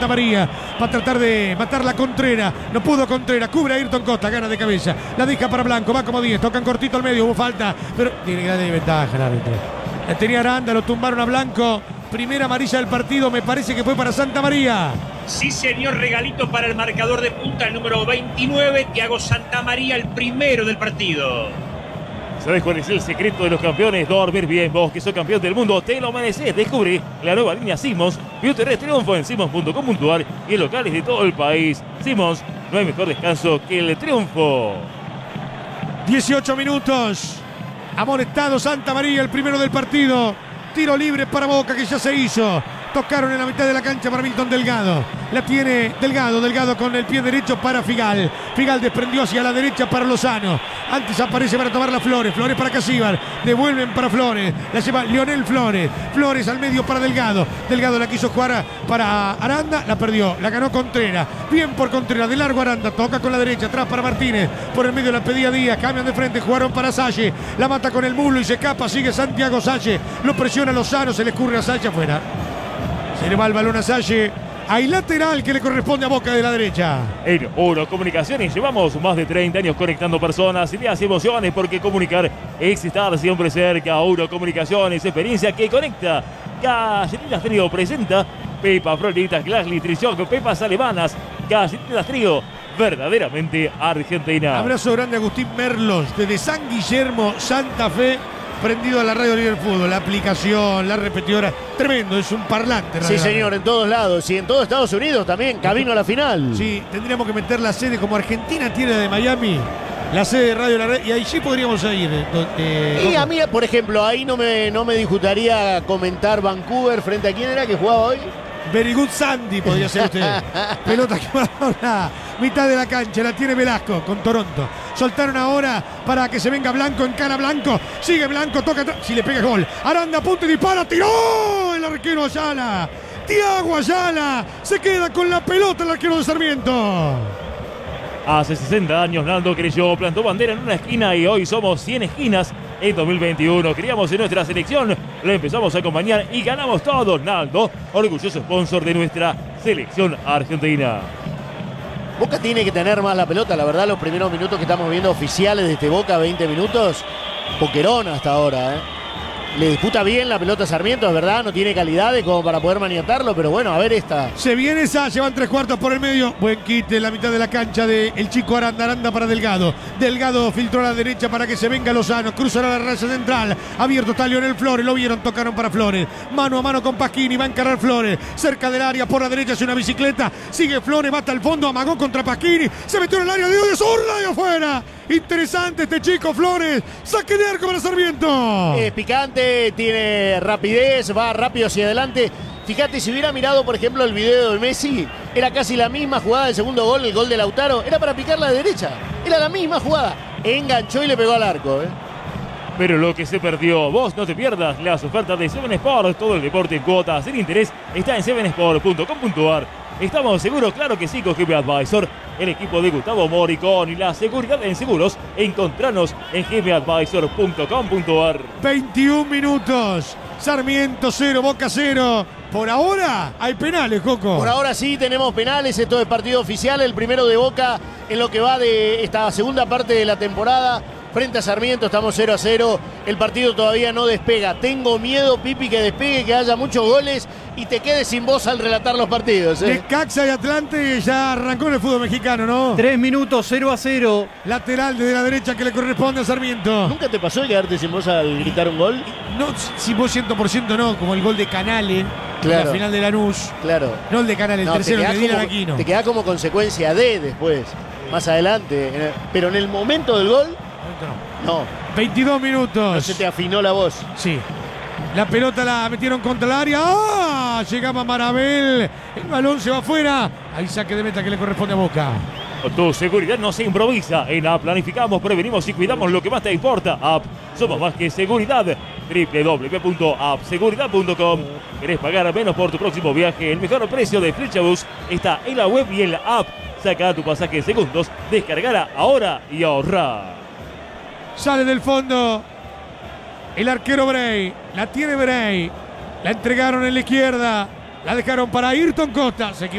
Santa María. Va a tratar de matarla Contreras. No pudo Contreras. Cubre a Ayrton Costa. Gana de cabeza. La deja para Blanco. Va como 10. Tocan cortito al medio. Hubo falta. Pero tiene gran ventaja el árbitro. La tenía Aranda. Lo tumbaron a Blanco. Primera amarilla del partido. Me parece que fue para Santa María. Sí, señor, regalito para el marcador de punta, el número 29, Thiago Santamaría, el primero del partido. ¿Sabes cuál es el secreto de los campeones? Dormir bien. Vos que sos campeón del mundo, te lo mereces. Descubrí la nueva línea Simmons. Bioterres triunfo en simmons.com.ar y en locales de todo el país. Simmons, no hay mejor descanso que el triunfo. 18 minutos. Amonestado Santa María, el primero del partido. Tiro libre para Boca que ya se hizo. Tocaron en la mitad de la cancha para Milton Delgado. La tiene Delgado con el pie derecho para Figal. Figal desprendió hacia la derecha para Lozano. Antes aparece para tomar la Flores. Flores para Casíbar. Devuelven para Flores. La lleva Lionel Flores. Flores al medio para Delgado. Delgado la quiso jugar para Aranda. La perdió. La ganó Contreras. Bien por Contreras. De largo Aranda. Toca con la derecha. Atrás para Martínez. Por el medio la pedía Díaz. Cambian de frente. Jugaron para Salle. La mata con el muslo y se escapa. Sigue Santiago Salle. Lo presiona Lozano. Se le escurre a Salle afuera. Se le va el balón a Salle. Hay lateral que le corresponde a Boca de la derecha. En Oro Comunicaciones llevamos más de 30 años conectando personas, ideas y emociones, porque comunicar es estar siempre cerca. Oro Comunicaciones, experiencia que conecta. Galletitas Trío presenta Pepa Floritas Glass Nutrición con pepas alemanas. Galletitas Trío, verdaderamente argentina. Abrazo grande a Agustín Merlos desde San Guillermo, Santa Fe. Prendido a la radio Libre Fútbol, la aplicación, la repetidora, tremendo, es un parlante. Sí, señor, en todos lados y en todo Estados Unidos también, camino a la final. Sí, tendríamos que meter la sede como Argentina tiene la de Miami, la sede de Radio La Red, y ahí sí podríamos ir. Y a mí, por ejemplo, ahí no me disgustaría comentar Vancouver frente a quién era que jugaba hoy. Very good Sandy podría ser usted. Pelota que va ahora, mitad de la cancha, la tiene Velasco con Toronto. Soltaron ahora para que se venga Blanco, encara Blanco. Sigue Blanco, toca atrás. Si le pega gol. Aranda, punto y dispara. ¡Tiró! El arquero Ayala. Thiago Ayala. Se queda con la pelota el arquero de Sarmiento. Hace 60 años Naldo creyó, plantó bandera en una esquina y hoy somos 100 esquinas. En 2021 criamos en nuestra selección, lo empezamos a acompañar y ganamos todo. Naldo, orgulloso sponsor de nuestra selección argentina. Boca tiene que tener más la pelota, la verdad, los primeros minutos que estamos viendo oficiales de este Boca, 20 minutos, poquerón hasta ahora, Le disputa bien la pelota a Sarmiento, es verdad, no tiene calidades como para poder maniatarlo, pero bueno, a ver esta. Se viene esa, llevan 3/4 por el medio. Buen quite en la mitad de la cancha del chico Aranda. Aranda para Delgado. Delgado filtró a la derecha para que se venga Lozano. Cruzará la raya central. Abierto está Lionel Flores. Lo vieron, tocaron para Flores. Mano a mano con Pasquini. Va a encarar Flores. Cerca del área, por la derecha hace una bicicleta. Sigue Flores, va hasta el fondo. Amagó contra Pasquini. Se metió en el área de zurda y afuera. Interesante este chico Flores. Saque de arco para Sarmiento. Es picante, tiene rapidez, va rápido hacia adelante. Fíjate, si hubiera mirado, por ejemplo, el video de Messi, era casi la misma jugada del segundo gol, el gol de Lautaro. Era para picar la derecha. Era la misma jugada. Enganchó y le pegó al arco, Pero lo que se perdió, vos no te pierdas las ofertas de Seven Sport. Todo el deporte en cuotas sin interés está en sevensport.com.ar. Estamos seguros, claro que sí, con GP Advisor, el equipo de Gustavo Moricón y la seguridad en seguros. Encontranos en gpadvisor.com.ar. 21 minutos. Sarmiento 0, Boca 0. Por ahora hay penales, Coco. Por ahora sí tenemos penales. Esto es partido oficial, el primero de Boca en lo que va de esta segunda parte de la temporada. Frente a Sarmiento estamos 0-0. El partido todavía no despega. Tengo miedo, Pipi, que despegue, que haya muchos goles y te quedes sin voz al relatar los partidos. Necaxa y Atlante ya arrancó en el fútbol mexicano, ¿no? 3 minutos, 0-0. Lateral desde la derecha que le corresponde a Sarmiento. ¿Nunca te pasó de quedarte sin voz al gritar un gol? No, sin voz 100% no, como el gol de Canales. Claro. En la final de Lanús. Claro. No el de Canales, el tercero de Dylan Aquino. Te queda como consecuencia de después, más adelante. Pero en el momento del gol, no. 22 minutos. No se te afinó la voz. Sí. La pelota la metieron contra el área. ¡Ah! Llegaba Marabel. El balón se va afuera. Ahí saque de meta que le corresponde a Boca. Tu seguridad no se improvisa. En App planificamos, prevenimos y cuidamos lo que más te importa. App, somos más que seguridad. www.appseguridad.com. ¿Querés pagar menos por tu próximo viaje? El mejor precio de Flechabus está en la web y en la app. Saca tu pasaje en segundos. Descargala ahora y ahorra. Sale del fondo el arquero Bray. La tiene Bray. La entregaron en la izquierda. La dejaron para Ayrton Costa. Se